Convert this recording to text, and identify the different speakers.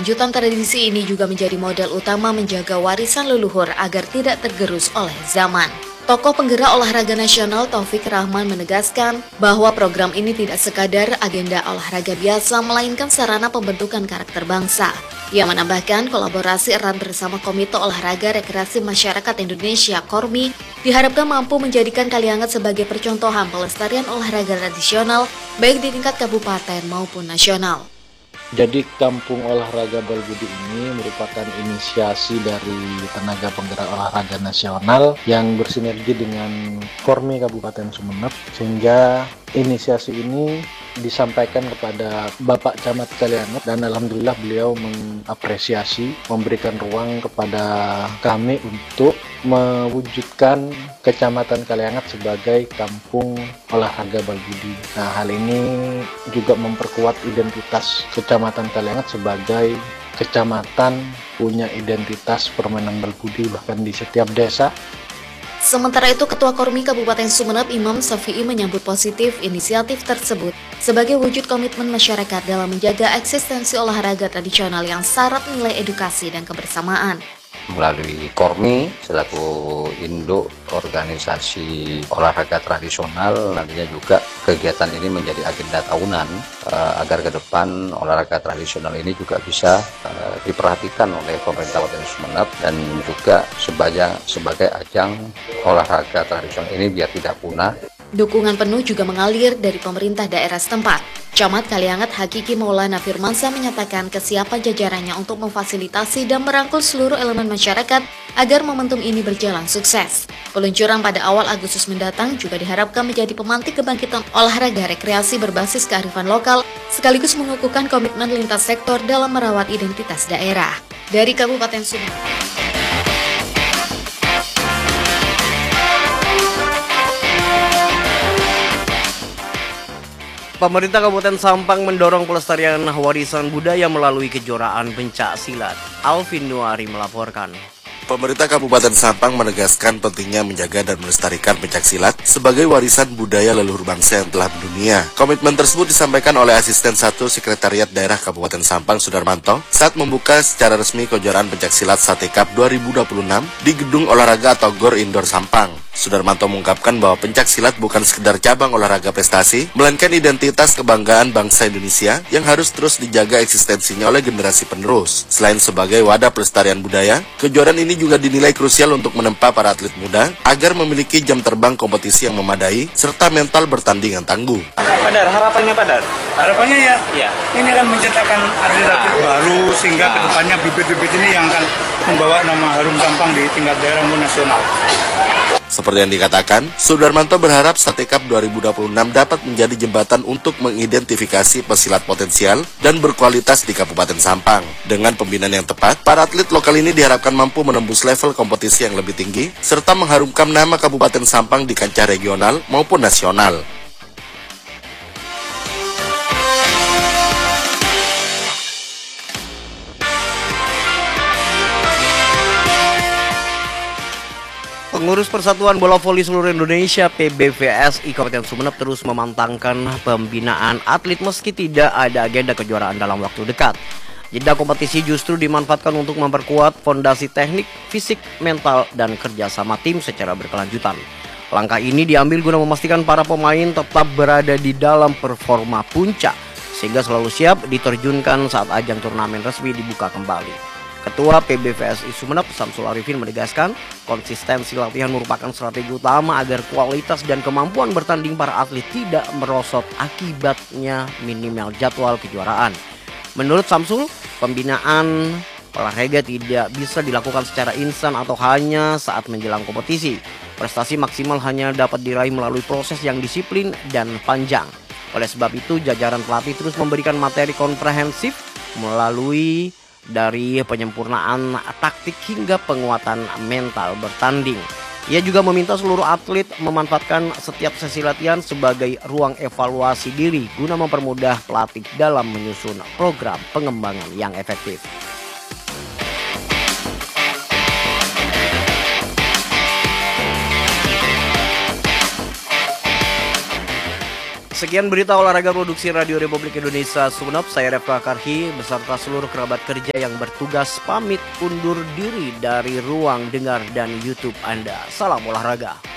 Speaker 1: Kelanjutan tradisi ini juga menjadi modal utama menjaga warisan leluhur agar tidak tergerus oleh zaman. Tokoh penggerak olahraga nasional Taufik Rahman menegaskan bahwa program ini tidak sekadar agenda olahraga biasa, melainkan sarana pembentukan karakter bangsa. Ia menambahkan kolaborasi erat bersama Komite Olahraga Rekreasi Masyarakat Indonesia (KORMI) diharapkan mampu menjadikan Kalianget sebagai percontohan pelestarian olahraga tradisional baik di tingkat kabupaten maupun nasional.
Speaker 2: Jadi Kampung Olahraga Balbudi ini merupakan inisiasi dari tenaga penggerak olahraga nasional yang bersinergi dengan KORMI Kabupaten Sumeneb, sehingga inisiasi ini disampaikan kepada Bapak Camat Kalianget dan alhamdulillah beliau mengapresiasi, memberikan ruang kepada kami untuk mewujudkan Kecamatan Kalianget sebagai Kampung Olahraga Balbudi. Nah, hal ini juga memperkuat identitas Kecamatan Kalianget sebagai kecamatan punya identitas permainan balbudi bahkan di setiap desa.
Speaker 1: Sementara itu, Ketua KORMI Kabupaten Sumeneb Imam Syafi'i menyambut positif inisiatif tersebut sebagai wujud komitmen masyarakat dalam menjaga eksistensi olahraga tradisional yang syarat nilai edukasi dan kebersamaan.
Speaker 3: Melalui KORMI selaku induk organisasi olahraga tradisional, nantinya juga kegiatan ini menjadi agenda tahunan agar ke depan olahraga tradisional ini juga bisa diperhatikan oleh pemerintah Kabupaten Sumeneb dan juga sebagai ajang olahraga tradisional ini biar tidak punah.
Speaker 1: Dukungan penuh juga mengalir dari pemerintah daerah setempat. Camat Kalianget Hakiki Maulana Firmansyah menyatakan kesiapan jajarannya untuk memfasilitasi dan merangkul seluruh elemen masyarakat agar momentum ini berjalan sukses. Peluncuran pada awal Agustus mendatang juga diharapkan menjadi pemantik kebangkitan olahraga rekreasi berbasis kearifan lokal, sekaligus mengukuhkan komitmen lintas sektor dalam merawat identitas daerah. Dari Kabupaten Sumeneb.
Speaker 4: Pemerintah Kabupaten Sampang mendorong pelestarian warisan budaya melalui kejuaraan pencak silat. Alvin Nuari melaporkan.
Speaker 5: Pemerintah Kabupaten Sampang menegaskan pentingnya menjaga dan melestarikan pencak silat sebagai warisan budaya leluhur bangsa yang telah mendunia. Komitmen tersebut disampaikan oleh Asisten 1 Sekretariat Daerah Kabupaten Sampang Sudarmanto saat membuka secara resmi kejuaraan pencak silat Sate Cup 2026 di Gedung Olahraga atau GOR Indoor Sampang. Sudarmanto mengungkapkan bahwa pencak silat bukan sekedar cabang olahraga prestasi, melainkan identitas kebanggaan bangsa Indonesia yang harus terus dijaga eksistensinya oleh generasi penerus. Selain sebagai wadah pelestarian budaya, kejuaraan ini juga dinilai krusial untuk menempa para atlet muda agar memiliki jam terbang kompetisi yang memadai serta mental bertanding yang tangguh.
Speaker 4: Padar, harapannya Padar?
Speaker 6: Harapannya ya, ini akan mencetakkan atlet-atlet baru sehingga kedepannya bibit-bibit ini yang akan membawa nama harum Sampang di tingkat daerah maupun nasional.
Speaker 5: Seperti yang dikatakan, Sudarmanto berharap Sate Cup 2026 dapat menjadi jembatan untuk mengidentifikasi pesilat potensial dan berkualitas di Kabupaten Sampang. Dengan pembinaan yang tepat, para atlet lokal ini diharapkan mampu menembus level kompetisi yang lebih tinggi, serta mengharumkan nama Kabupaten Sampang di kancah regional maupun nasional.
Speaker 4: Pengurus Persatuan Bola Voli Seluruh Indonesia PBVSI Kabupaten Sumeneb terus memantangkan pembinaan atlet meski tidak ada agenda kejuaraan dalam waktu dekat. Jeda kompetisi justru dimanfaatkan untuk memperkuat fondasi teknik, fisik, mental, dan kerjasama tim secara berkelanjutan. Langkah ini diambil guna memastikan para pemain tetap berada di dalam performa puncak sehingga selalu siap diterjunkan saat ajang turnamen resmi dibuka kembali. Ketua PBVSI Sumeneb Samsul Arifin menegaskan konsistensi latihan merupakan strategi utama agar kualitas dan kemampuan bertanding para atlet tidak merosot akibatnya minimal jadwal kejuaraan. Menurut Samsul, pembinaan olahraga tidak bisa dilakukan secara instan atau hanya saat menjelang kompetisi. Prestasi maksimal hanya dapat diraih melalui proses yang disiplin dan panjang. Oleh sebab itu, jajaran pelatih terus memberikan materi komprehensif melalui dari penyempurnaan taktik hingga penguatan mental bertanding. Ia juga meminta seluruh atlet memanfaatkan setiap sesi latihan sebagai ruang evaluasi diri guna mempermudah pelatih dalam menyusun program pengembangan yang efektif. Sekian berita olahraga produksi Radio Republik Indonesia Sumeneb. Saya Refka Karhi beserta seluruh kerabat kerja yang bertugas pamit undur diri dari ruang dengar dan YouTube Anda. Salam olahraga.